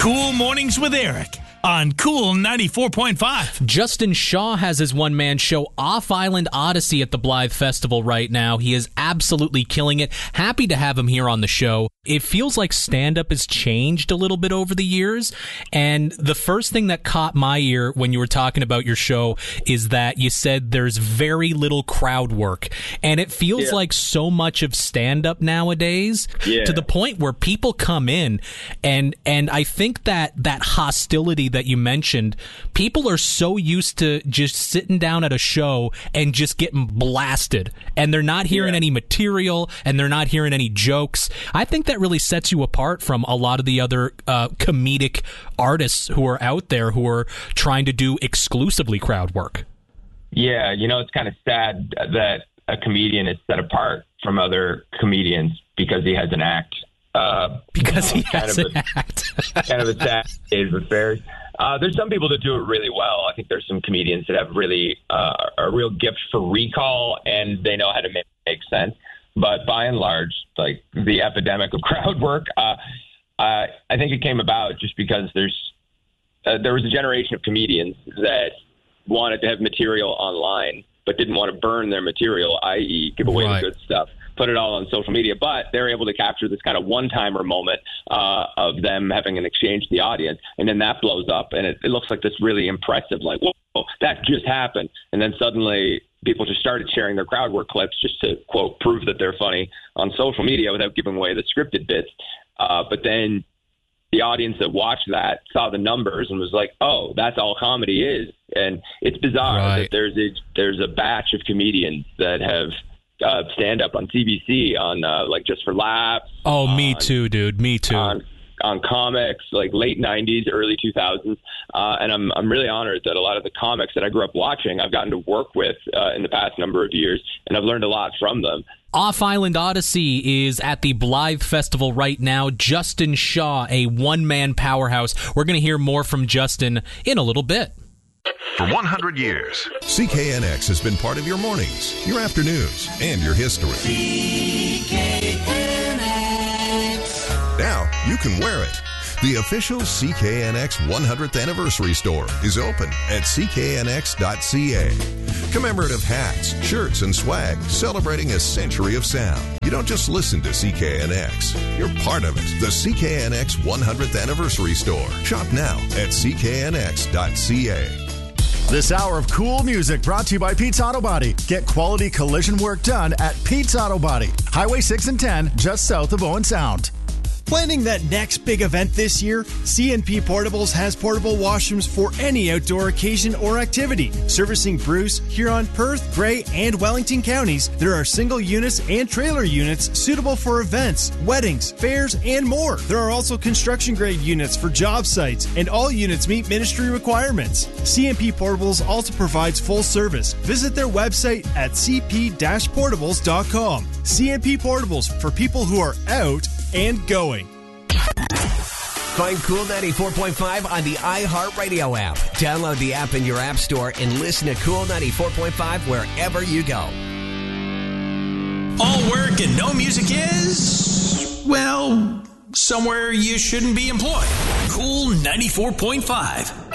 Cool Mornings with Eric on Cool 94.5. Justin Shaw has his one-man show, Off Island Odyssey, at the Blythe Festival right now. He is absolutely killing it. Happy to have him here on the show. It feels like stand-up has changed a little bit over the years, and the first thing that caught my ear when you were talking about your show is that you said there's very little crowd work, and it feels like so much of stand-up nowadays to the point where people come in, and I think that hostility that you mentioned, people are so used to just sitting down at a show and just getting blasted, and they're not hearing any material, and they're not hearing any jokes. I think that really sets you apart from a lot of the other comedic artists who are out there who are trying to do exclusively crowd work. Yeah, it's kind of sad that a comedian is set apart from other comedians because he has an act. Kind of a sad state of affairs. There's some people that do it really well. I think there's some comedians that have really a real gift for recall, and they know how to make sense. But by and large, like the epidemic of crowd work, I think it came about just because there was a generation of comedians that wanted to have material online, but didn't want to burn their material, i.e. give away the good stuff, put it all on social media. But they're able to capture this kind of one-timer moment of them having an exchange with the audience, and then that blows up, and it looks like this really impressive, like, whoa, that just happened. And then suddenly people just started sharing their crowd work clips just to, quote, prove that they're funny on social media without giving away the scripted bits. But then the audience that watched that saw the numbers and was like, oh, that's all comedy is. And it's bizarre that there's a batch of comedians that have stand up on CBC on like Just for Laughs. Oh, me too, dude. Me too. On comics, like late 90s, early 2000s. And I'm really honored that a lot of the comics that I grew up watching, I've gotten to work with in the past number of years, and I've learned a lot from them. Off Island Odyssey is at the Blythe Festival right now. Justin Shaw, a one-man powerhouse. We're going to hear more from Justin in a little bit. For 100 years, CKNX has been part of your mornings, your afternoons, and your history. CKNX. Now you can wear it. The official CKNX 100th Anniversary Store is open at cknx.ca. Commemorative hats, shirts, and swag celebrating a century of sound. You don't just listen to CKNX. You're part of it. The CKNX 100th Anniversary Store. Shop now at cknx.ca. This hour of cool music brought to you by Pete's Auto Body. Get quality collision work done at Pete's Auto Body. Highway 6 and 10, just south of Owen Sound. Planning that next big event this year? CNP Portables has portable washrooms for any outdoor occasion or activity. Servicing Bruce, Huron, Perth, Grey, and Wellington counties, there are single units and trailer units suitable for events, weddings, fairs, and more. There are also construction-grade units for job sites, and all units meet ministry requirements. CNP Portables also provides full service. Visit their website at cp-portables.com. CNP Portables, for people who are out and going. Find Cool 94.5 on the iHeartRadio app. Download the app in your app store and listen to Cool 94.5 wherever you go. All work and no music is, well, somewhere you shouldn't be employed. Cool 94.5.